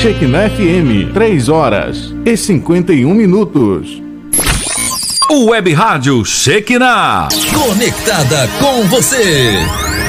Shekinah FM, 3h51. O Web Rádio Shekinah, conectada com você.